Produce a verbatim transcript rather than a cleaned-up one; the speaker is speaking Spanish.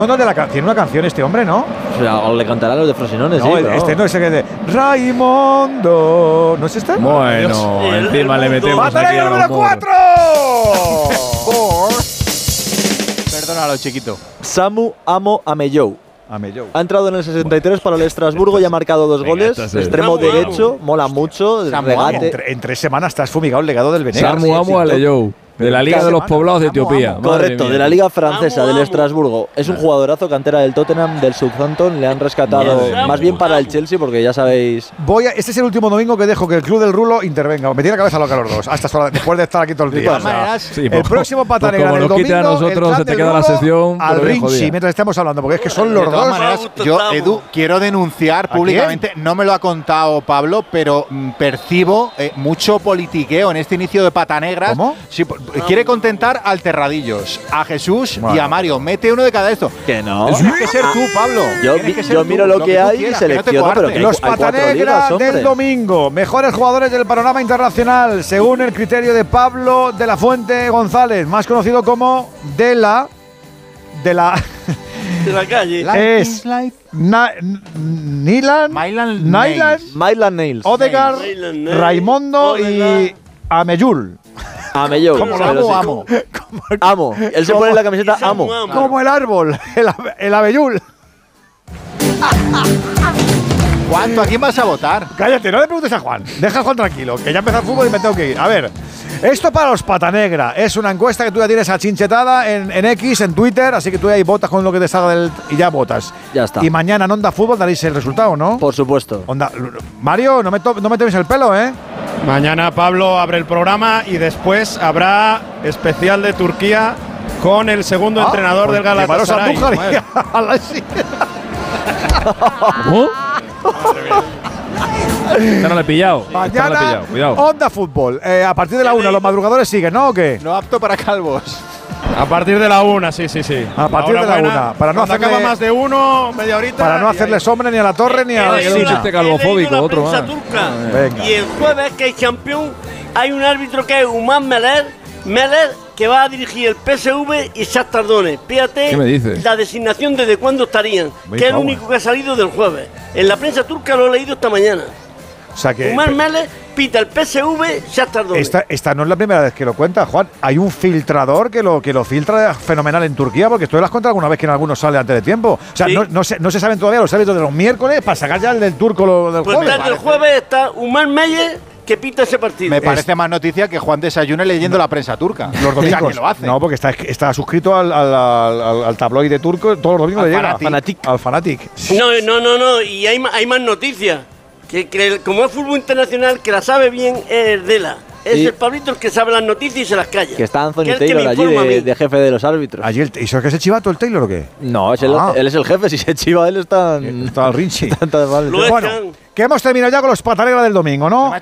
No, de la can tiene una canción este hombre, ¿no? O sea, le cantarán los de Frosinones, no, sí. Este no, ese que de Raimundo. ¿No es este? Bueno, el encima le metemos ¡Patanegra número cuatro! Perdónalo, chiquito. Samu Amo Amellou. Amellou. Ha entrado en el sesenta y tres para el Estrasburgo y ha marcado dos Venga, goles. este es Extremo Samu derecho, Amo. mola mucho, Samu regate. Amo. En, tre en tres semanas estás fumigado el legado del Venegas. Samu Amo Aleyou, de la Liga de los Poblados de Etiopía. Correcto, de la Liga Francesa, del Estrasburgo. Es un jugadorazo, cantera del Tottenham, del Southampton. Le han rescatado Bien. más bien para el Chelsea, porque ya sabéis. Voy a, este es el último domingo que dejo que el Club del Rulo intervenga. Me tiene la cabeza loca los dos, hasta sola, después de estar aquí todo el día. De todas maneras, Sí, el pues, próximo pues Patanegra como del nos quite domingo, a nosotros, el se te Club queda del la Rulo sección, al pero bien Rinchi, jodida. mientras estamos hablando, porque es que son los de todas dos. maneras, yo, Edu, quiero denunciar públicamente, no me lo ha contado Pablo, pero mm, percibo eh, mucho politiqueo en este inicio de Patanegras. ¿Cómo? Sí, por- quiere contentar al Terradillos, a Jesús Bueno. y a Mario. Mete uno de cada esto. Que no. Tienes que ser tú, Pablo. Yo, Tienes que ser yo tú, miro lo que, tú hay y quieras, que no te selecciono, pero coartes. que hay, Los hay cuatro Patanegra ligas, hombre. del domingo, mejores jugadores del panorama internacional, según el criterio de Pablo de la Fuente González, más conocido como de la de la De la calle. Life es is life. Na- Nilan, Mylan Nylan, Nails. Mylan Nails. Odegaard, Nylan Nails, Raimundo y Odegaard. Amellul. Amellou. ¿Cómo lo pero amo, sí. amo? Amo. Él se ¿Cómo? pone en la camiseta Samu Amo. Amo. Como el árbol, el, ave- el abellul. ¿Cuánto? ¿A quién vas a votar? Cállate, no le preguntes a Juan. Deja a Juan tranquilo, que ya empezó el fútbol y me tengo que ir. A ver, esto para los Patanegra es una encuesta que tú ya tienes achinchetada en, en X, en Twitter, así que tú ahí votas con lo que te salga del, y ya votas. Ya está. Y mañana en Onda Fútbol daréis el resultado, ¿no? Por supuesto. Onda, Mario, no me, to- no me tomes el pelo, ¿eh? Mañana Pablo abre el programa y después habrá especial de Turquía con el segundo Ah, entrenador pues del Galatasaray. llamaros a Andújar y Bueno, a la- sí. ¿Cómo? Esta no la he pillado. Esta no la he Mañana, pillado. Cuidado. Onda Fútbol. Eh, a partir de la una, los madrugadores siguen, ¿no? ¿O qué? No apto para calvos. a partir de la una, sí, sí, sí. A partir de la hora buena. una, para no Cuando hacerle- acaba más de uno, media horita. Para no y hacerle ahí. sombra ni a la torre ni a Ah, la que era un esquina. chiste calvofóbico, la otro prensa más. turca. Venga. Y el jueves, que hay campeón, hay un árbitro que es Umar Meler, Meler, que va a dirigir el P S V y Shakhtar Donetsk. Fíjate ¿Qué me dices? la designación desde cuándo estarían, Me que es el cago en- único que ha salido del jueves. En la prensa turca lo he leído esta mañana. O sea que Umar Meler pita el P S V, Shakhtar Donetsk. esta, esta no es la primera vez que lo cuenta, Juan. Hay un filtrador que lo, que lo filtra fenomenal en Turquía, porque esto lo has contado alguna vez que en algunos sale antes de tiempo. O sea, Sí. no, no, se, no se saben todavía los hábitos de los miércoles para sacar ya el del turco lo, del Pues jueves. desde el jueves está Umar Meyer, que pita ese partido. Me parece más noticia que Juan desayune leyendo la prensa turca. Los domingos. O sea, que lo hace. No, porque está, está suscrito al, al, al, al tabloide turco, todos los domingos Al le llega. Fanatic. Al Fanatic. No, no, no, no, y hay, ma- hay más noticias. Que, que el- como es fútbol internacional, que la sabe bien es Dela. Es Sí. el Pablito el que sabe las noticias y se las calla. Que está Anthony Que es el que Taylor me allí informa a de, mí. de jefe de los árbitros. Allí el, ¿Y eso es que es el chivato, el Taylor o qué? No, es el- Ah. él es el jefe. Si se chiva él está. Está el Rinchi. Está mal. Lo Bueno, echan. que hemos terminado ya con los Patanegra del domingo, ¿no?